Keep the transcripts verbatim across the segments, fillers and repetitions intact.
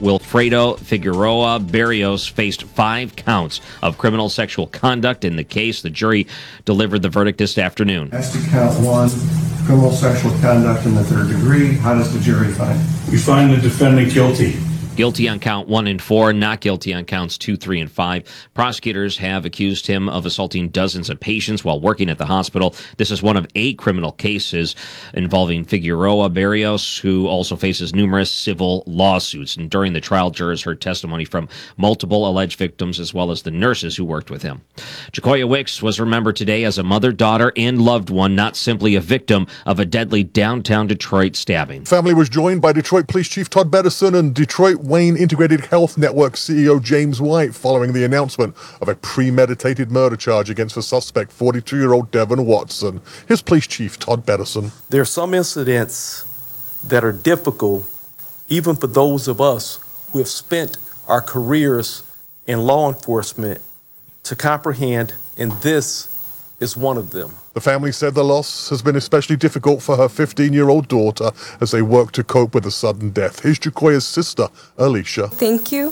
Wilfredo Figueroa Barrios faced five counts of criminal sexual conduct in the case. The jury delivered the verdict this afternoon. As to count one, criminal sexual conduct in the third degree, how does the jury find? We find the defendant guilty. Guilty on count one and four, not guilty on counts two, three, and five. Prosecutors have accused him of assaulting dozens of patients while working at the hospital. This is one of eight criminal cases involving Figueroa Barrios, who also faces numerous civil lawsuits. And during the trial, jurors heard testimony from multiple alleged victims as well as the nurses who worked with him. Jacoya Wicks was remembered today as a mother, daughter, and loved one, not simply a victim of a deadly downtown Detroit stabbing. Family was joined by Detroit Police Chief Todd Bettison and Detroit Wayne Integrated Health Network C E O James White following the announcement of a premeditated murder charge against the suspect, forty-two-year-old Devin Watson. Here's Police Chief Todd Bettison. There are some incidents that are difficult, even for those of us who have spent our careers in law enforcement, to comprehend, and this is one of them. The family said the loss has been especially difficult for her fifteen-year-old daughter as they work to cope with the sudden death. Here's Jacoya's sister, Alicia. Thank you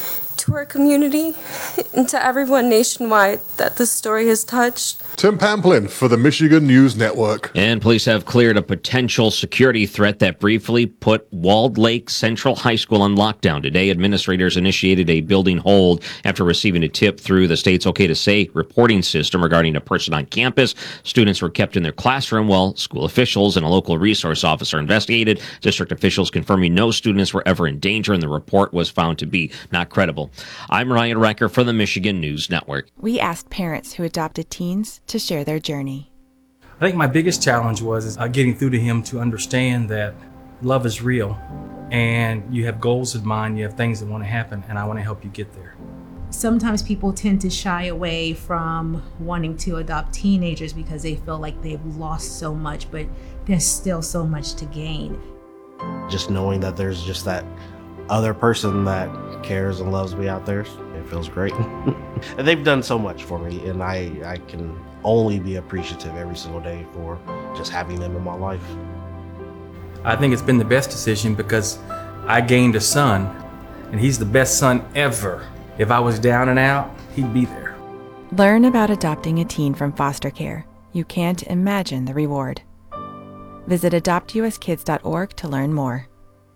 to our community and to everyone nationwide that this story has touched. Tim Pamplin for the Michigan News Network. And police have cleared a potential security threat that briefly put Walled Lake Central High School on lockdown. Today, administrators initiated a building hold after receiving a tip through the state's OK to Say reporting system regarding a person on campus. Students were kept in their classroom while school officials and a local resource officer investigated. District officials confirming no students were ever in danger, and the report was found to be not credible. I'm Ryan Recker for the Michigan News Network. We asked parents who adopted teens to share their journey. I think my biggest challenge was is, uh, getting through to him to understand that love is real and you have goals in mind, you have things that want to happen, and I want to help you get there. Sometimes people tend to shy away from wanting to adopt teenagers because they feel like they've lost so much, but there's still so much to gain. Just knowing that there's just that other person that cares and loves me out there, it feels great. And they've done so much for me, and I, I can only be appreciative every single day for just having them in my life. I think it's been the best decision because I gained a son, and he's the best son ever. If I was down and out, he'd be there. Learn about adopting a teen from foster care. You can't imagine the reward. Visit adopt u s kids dot org to learn more.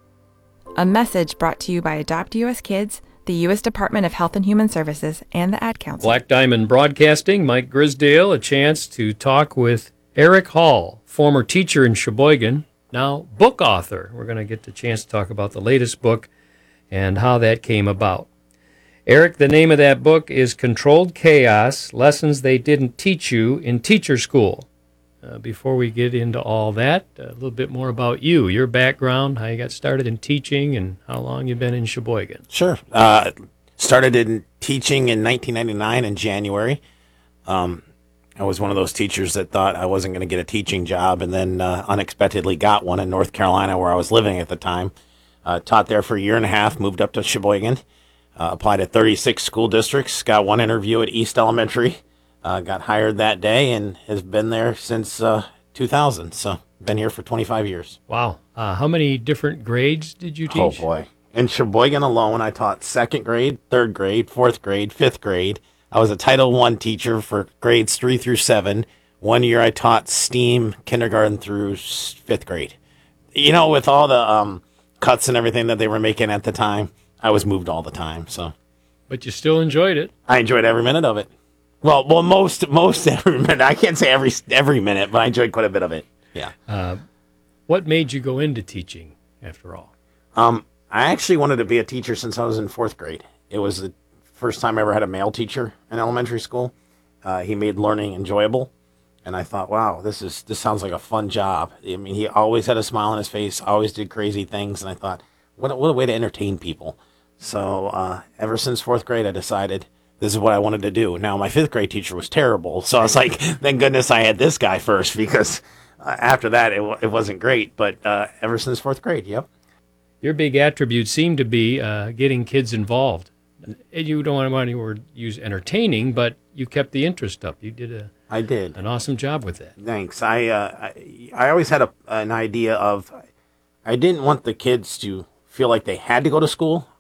A message brought to you by Adopt U S Kids, the U S Department of Health and Human Services, and the Ad Council. Black Diamond Broadcasting, Mike Grisdale, a chance to talk with Eric Hall, former teacher in Sheboygan, now book author. We're going to get the chance to talk about the latest book and how that came about. Eric, the name of that book is Controlled Chaos, Lessons They Didn't Teach You in Teacher School. Uh, before we get into all that, a little bit more about you, your background, how you got started in teaching, and how long you've been in Sheboygan. Sure. Uh, started in teaching in nineteen ninety-nine in January. Um, I was one of those teachers that thought I wasn't going to get a teaching job, and then uh, unexpectedly got one in North Carolina where I was living at the time. Uh, taught there for a year and a half, moved up to Sheboygan, uh, applied to thirty-six school districts, got one interview at East Elementary. Uh, got hired that day and has been there since uh, two thousand. So been here for twenty-five years. Wow. Uh, how many different grades did you teach? Oh, boy. In Sheboygan alone, I taught second grade, third grade, fourth grade, fifth grade. I was a Title One teacher for grades three through seven. One year I taught STEAM, kindergarten through fifth grade. You know, with all the um, cuts and everything that they were making at the time, I was moved all the time. So, but you still enjoyed it. I enjoyed every minute of it. Well, well, most most every minute. I can't say every every minute, but I enjoyed quite a bit of it. Yeah. Uh, what made you go into teaching, after all? Um, I actually wanted to be a teacher since I was in fourth grade. It was the first time I ever had a male teacher in elementary school. Uh, he made learning enjoyable, and I thought, wow, this is this sounds like a fun job. I mean, he always had a smile on his face, always did crazy things, and I thought, what a, what a way to entertain people. So uh, ever since fourth grade, I decided this is what I wanted to do. Now, my fifth grade teacher was terrible, so I was like, thank goodness I had this guy first, because uh, after that, it, w- it wasn't great. But uh, ever since fourth grade, yep. Your big attributes seem to be uh, getting kids involved. You don't want to use entertaining, but you kept the interest up. You did a I did an awesome job with that. Thanks. I uh, I, I always had a, an idea of I didn't want the kids to feel like they had to go to school.